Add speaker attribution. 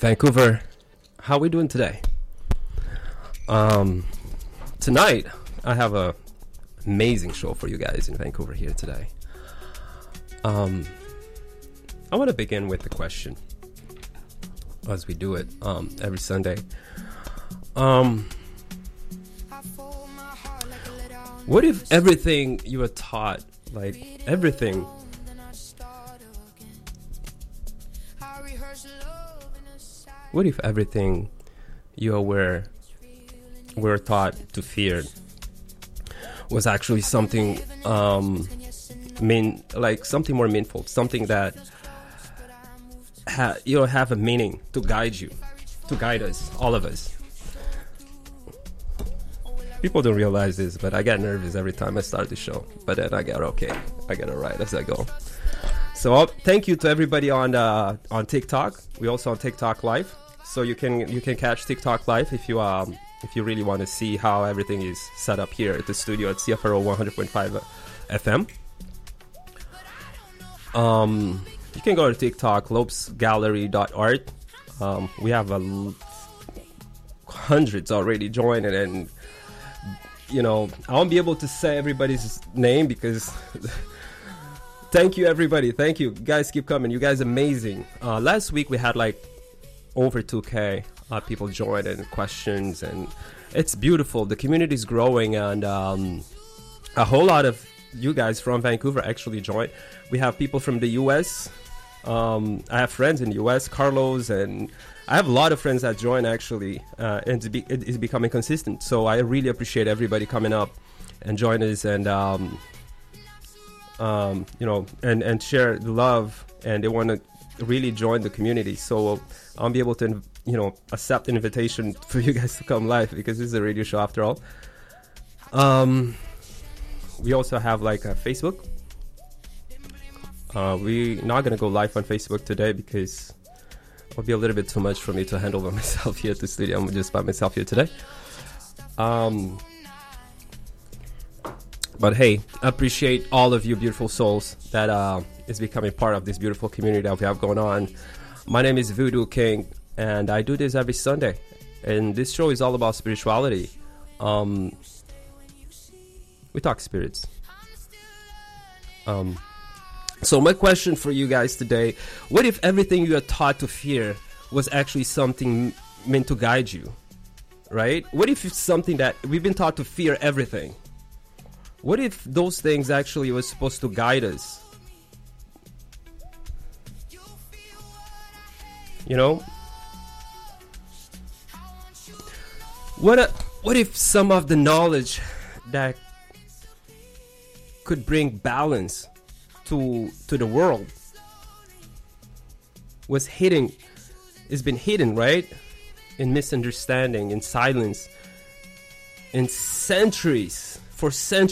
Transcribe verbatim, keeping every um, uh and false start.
Speaker 1: Vancouver, how are we doing today? Um, tonight, I have a amazing show for you guys in Vancouver here today. Um, I want to begin with a question, as we do it um, every Sunday. Um, what if everything you were taught, like everything, what if everything you were were taught to fear was actually something um, mean, like something more meaningful, something that ha- you know have a meaning to guide you, to guide us, all of us. People don't realize this, but I get nervous every time I start the show. But then I get okay, I get it right as I go. So I'll, thank you to everybody on uh, on TikTok. We also on TikTok Live, so you can you can catch TikTok Live if you um if you really want to see how everything is set up here at the studio at C F R O one hundred point five F M. Um, you can go to TikTok lopes gallery dot art. Um, we have a l- hundreds already joining, and you know I won't be able to say everybody's name because. Thank you, everybody. Thank you. You guys keep coming. You guys amazing. Uh, last week we had like over two K uh, people join and questions, and it's beautiful. The community is growing, and um, a whole lot of you guys from Vancouver actually joined. We have people from the U S. Um, I have friends in the U S, Carlos, and I have a lot of friends that join actually, uh, and it's, be- it's becoming consistent. So I really appreciate everybody coming up and join us, and um, um, you know, and, and share the love, and they want to really join the community. So I'll be able to, you know, accept an invitation for you guys to come live, because this is a radio show after all. Um, we also have like a Facebook. Uh, we're not going to go live on Facebook today because it'll be a little bit too much for me to handle by myself here at the studio. I'm just by myself here today. Um, But hey, I appreciate all of you beautiful souls that uh, is becoming part of this beautiful community that we have going on. My name is Voodoo King, and I do this every Sunday. And this show is all about spirituality. Um, we talk spirits. Um, so my question for you guys today, what if everything you are taught to fear was actually something meant to guide you? Right? What if it's something that we've been taught to fear everything? What if those things actually were supposed to guide us? You know? What a, what if some of the knowledge that could bring balance to to the world was hidden, has been hidden, right? In misunderstanding, in silence, in centuries, for centuries.